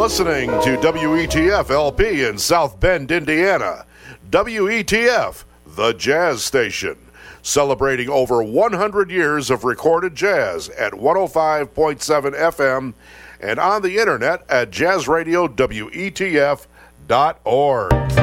listening to WETF LP in South Bend, Indiana. WETF, the jazz station, celebrating over 100 years of recorded jazz at 105.7 FM and on the internet at jazzradiowetf.org.